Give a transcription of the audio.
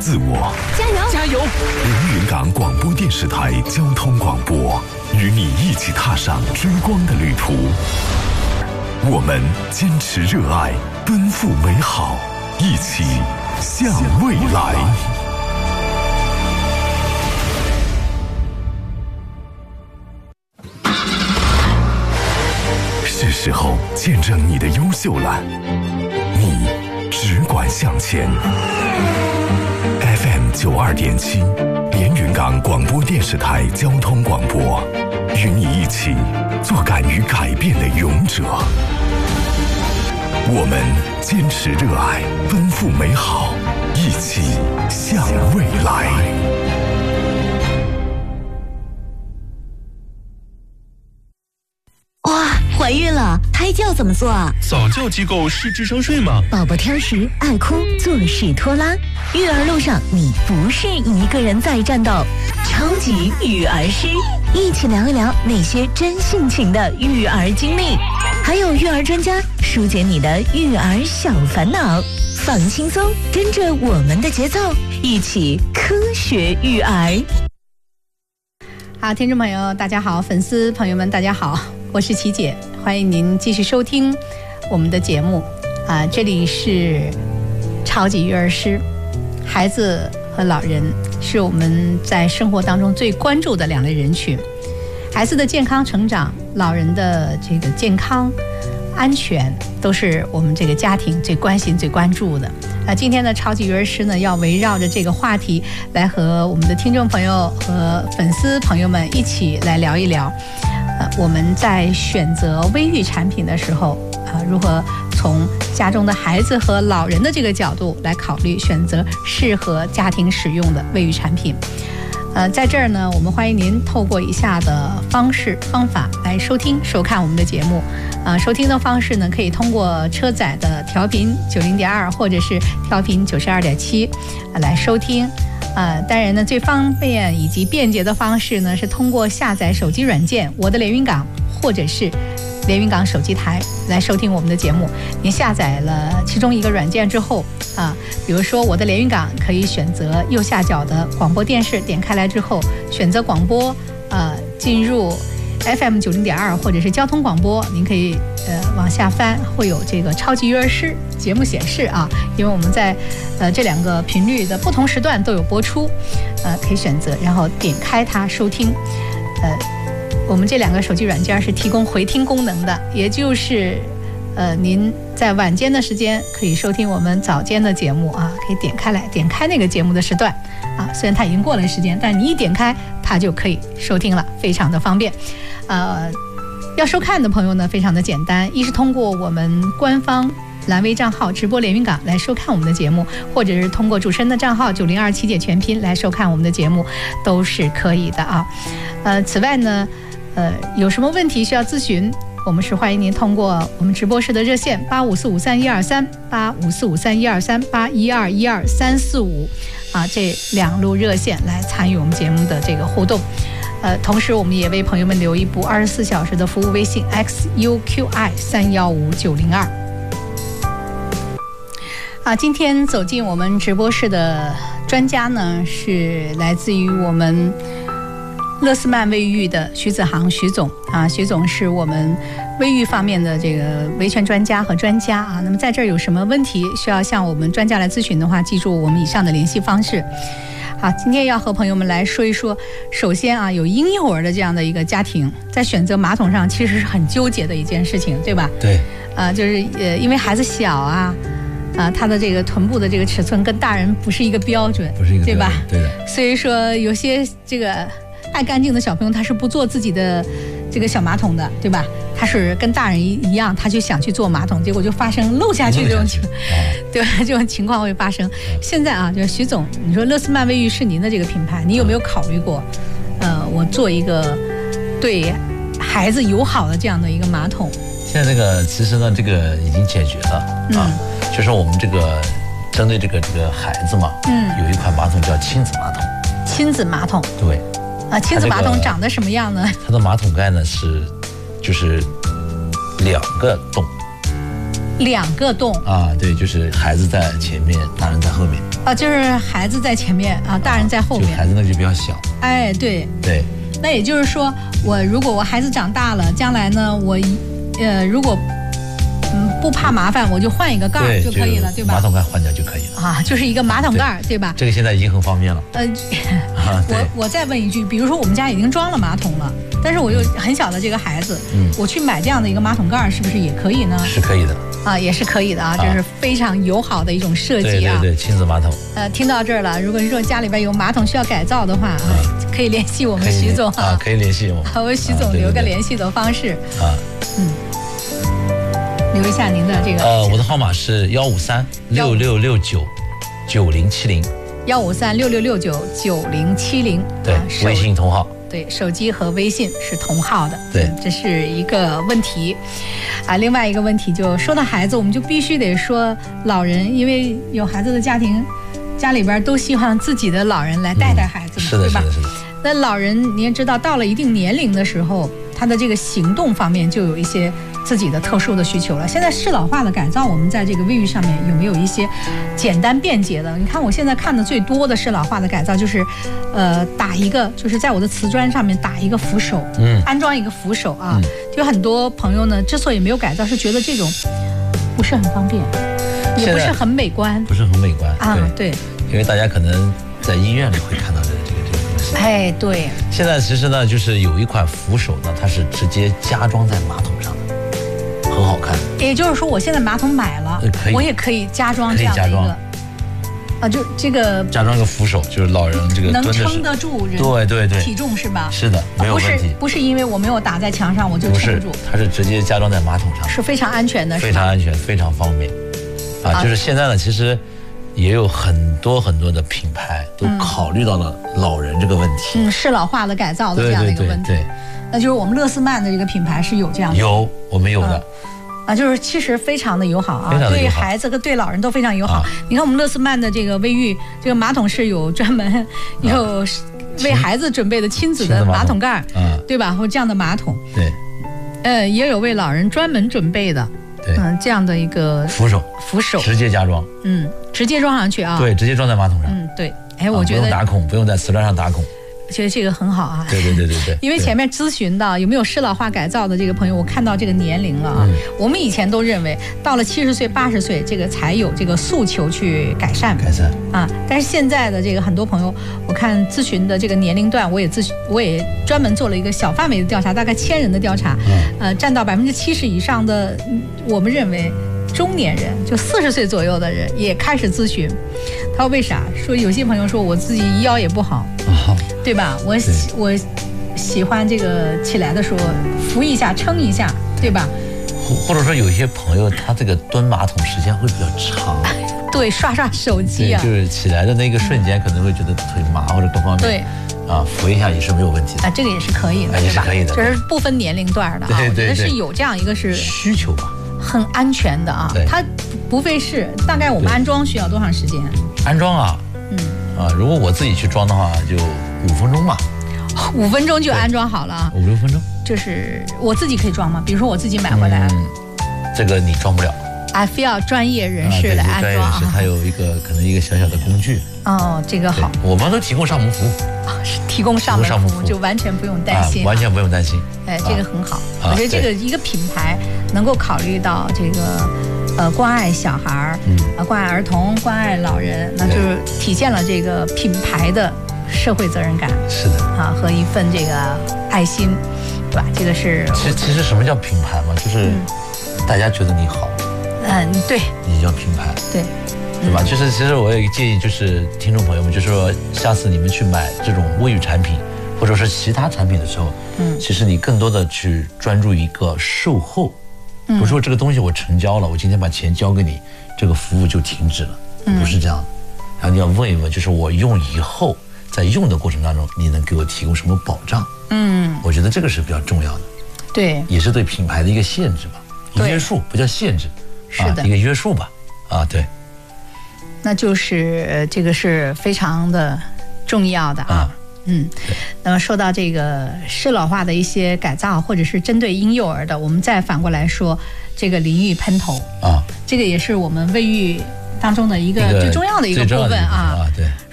自我。 加油！ 加油！ 连云港广播电视台交通广播，与你一起踏上追光的旅途。我们坚持热爱，奔赴美好，一起向未来。是时候见证你的优秀了，你只管向前。FM 92.7，连云港广播电视台交通广播，与你一起做敢于改变的勇者。我们坚持热爱，奔赴美好，一起向未来。 怀孕了，胎教怎么做啊？ 早教机构是智商税吗？ 宝宝挑食、爱哭、做事拖拉，育儿路上你不是一个人在战斗。超级育儿师，一起聊一聊那些真性情的育儿经历，还有育儿专家疏解你的育儿小烦恼。放轻松，跟着我们的节奏，一起科学育儿。 好，听众朋友大家好，粉丝朋友们大家好，我是琪姐，欢迎您继续收听我们的节目这里是超级育儿师。孩子和老人是我们在生活当中最关注的两类人群，孩子的健康成长，老人的这个健康安全都是我们这个家庭最关心最关注的。今天的超级育儿师呢，要围绕着这个话题来和我们的听众朋友和粉丝朋友们一起来聊一聊我们在选择卫浴产品的时候如何从家中的孩子和老人的这个角度来考虑选择适合家庭使用的卫浴产品。在这儿呢，我们欢迎您透过以下的方法来收听收看我们的节目。收听的方式呢，可以通过车载的调频90.2或者是调频92.7来收听。当然呢，最方便以及便捷的方式呢，是通过下载手机软件我的连云港或者是连云港手机台来收听我们的节目。您下载了其中一个软件之后比如说我的连云港，可以选择右下角的广播电视，点开来之后选择广播进入 FM 90.2或者是交通广播，您可以往下翻，会有这个超级育儿师节目显示因为我们在这两个频率的不同时段都有播出可以选择然后点开它收听。我们这两个手机软件是提供回听功能的，也就是您在晚间的时间可以收听我们早间的节目可以点开那个节目的时段虽然它已经过了时间，但你一点开它就可以收听了，非常的方便。要收看的朋友呢，非常的简单，一是通过我们官方蓝微账号直播连云港来收看我们的节目，或者是通过主持人的账号902琪姐全拼来收看我们的节目，都是可以的此外呢有什么问题需要咨询，我们是欢迎您通过我们直播室的热线85453123 85453123 81212 345这两路热线来参与我们节目的这个互动。同时我们也为朋友们留一部24小时的服务微信 XUQI315902。今天走进我们直播室的专家呢，是来自于我们乐思曼卫浴的徐子航徐总徐总是我们卫浴方面的这个维权专家和专家那么在这儿有什么问题需要向我们专家来咨询的话，记住我们以上的联系方式。好，今天要和朋友们来说一说，首先有婴幼儿的这样的一个家庭，在选择马桶上其实是很纠结的一件事情，对吧？ 对。 就是因为孩子小他的这个臀部的这个尺寸跟大人不是一个标准， 不是一个标准， 对吧？ 对的。 所以说有些这个爱干净的小朋友，他是不做自己的这个小马桶的，对吧？他是跟大人一样，他就想去做马桶，结果就发生漏下去这种情况，对吧？这种情况会发生。现在就是徐总，你说乐思曼卫浴是您的这个品牌，你有没有考虑过，我做一个对孩子友好的这样的一个马桶？ 现在这个其实呢，这个已经解决了就是我们这个针对这个孩子嘛，有一款马桶叫亲子马桶。 亲子马桶， 对。 亲子马桶长得什么样呢？ 它的马桶盖呢就是2个洞。 2个洞对，就是孩子在前面，大人在后面。 就是孩子在前面啊，大人在后面。 就孩子那就比较小。 哎，对。 对。 那也就是说，如果我孩子长大了，将来呢，如果不怕麻烦，我就换一个盖儿就可以了，对吧？ 马桶盖换掉就可以了啊，就是一个马桶盖，对吧？ 这个现在已经很方便了。 我再问一句，比如说我们家已经装了马桶了，但是我有很小的这个孩子，我去买这样的一个马桶盖，是不是也可以呢？ 是可以的啊，也是可以的啊，这是非常友好的一种设计啊。 对，亲子马桶。 听到这儿了，如果说家里边有马桶需要改造的话，可以联系我们徐总啊， 可以联系我。 我徐总留个联系的方式啊，留一下您的这个。 我的号码是15366699070，15366699070。对，微信同号。 对，手机和微信是同号的。 对， 这是一个问题啊。另外一个问题，就说到孩子，我们就必须得说老人，因为有孩子的家庭，家里边都希望自己的老人来带孩子， 是的， 对吧？ 是的。 那老人你也知道，到了一定年龄的时候，他的这个行动方面就有一些自己的特殊的需求了。现在适老化的改造，我们在这个卫浴上面有没有一些简单便捷的？你看我现在看的最多的适老化的改造就是，打一个，就是在我的瓷砖上面打一个扶手，安装一个扶手啊。就很多朋友呢，之所以没有改造，是觉得这种不是很方便，也不是很美观， 不是很美观啊。对， 因为大家可能在医院里会看到这个东西。 哎，对。 现在其实呢，就是有一款扶手呢，它是直接加装在马桶上的，很好看。 也就是说，我现在马桶买了，我也可以加装这样的一个，就这个加装一个扶手，就是老人这个能撑得住人对体重是吧？ 是的，没有问题。 不是因为我没有打在墙上我就撑住， 它是直接加装在马桶上， 是非常安全的， 非常安全，非常方便。就是现在呢，其实也有很多的品牌都考虑到了老人这个问题， 适老化的改造的这样的一个问题。 对， 那就是我们乐思曼的这个品牌是有这样的， 我们有的。 就是其实非常的友好啊，对孩子和对老人都非常友好。你看我们乐思曼的这个卫浴，这个马桶是有专门有为孩子准备的亲子的马桶盖，对吧？或这样的马桶， 对， 也有为老人专门准备的，这样的一个扶手直接加装， 直接装上去啊， 对，直接装在马桶上， 对，我觉得不用打孔，不用在瓷砖上打孔。 觉得这个很好啊， 对， 因为前面咨询到有没有适老化改造的这个朋友，我看到这个年龄了啊。我们以前都认为到了70岁、80岁，这个才有这个诉求去改善啊。但是现在的这个很多朋友，我看咨询的这个年龄段，我也专门做了一个小范围的调查，大概1000人的调查，占到70%以上的，我们认为中年人，就40岁左右的人也开始咨询。他说为啥？说有些朋友说我自己腰也不好，对吧？我喜欢这个起来的时候扶一下、撑一下，对吧？ 或者说有些朋友他这个蹲马桶时间会比较长， 对，刷手机啊， 就是起来的那个瞬间可能会觉得腿麻或者各方面， 对。 扶一下也是没有问题的这个也是可以的， 也是可以的， 这是不分年龄段的啊。我觉得是有这样一个是需求吧， 很安全的啊。它不费事，大概我们安装需要多长时间？ 安装啊，如果我自己去装的话，就5分钟吧。 5分钟就安装好了 ，5、6分钟。 就是我自己可以装吗？比如说我自己买回来， 这个你装不了。 非要专业人士来安装啊。 它有可能一个小小的工具。 这个好。 我们都提供上门服务。 是提供上门服务，就完全不用担心。 完全不用担心。 这个很好。我觉得这个一个品牌能够考虑到这个关爱小孩关爱儿童，关爱老人，那就是体现了这个品牌的社会责任感。 是的和一份这个爱心，对吧？这个是其实什么叫品牌嘛？就是大家觉得你好， 对， 你叫品牌， 对吧？就是其实我有一个建议，就是听众朋友们，就是说下次你们去买这种卫浴产品或者是其他产品的时候，其实你更多的去专注一个售后。不是说这个东西我成交了，我今天把钱交给你，这个服务就停止了，不是这样。然后你要问一问，就是我用以后，在用的过程当中，你能给我提供什么保障？我觉得这个是比较重要的， 对， 也是对品牌的一个限制吧，约束不叫限制， 是的， 一个约束吧，对。 那就是这个是非常的重要的啊。那么说到这个适老化的一些改造，或者是针对婴幼儿的，我们再反过来说这个淋浴喷头这个也是我们卫浴当中的一个最重要的一个部分啊。 对，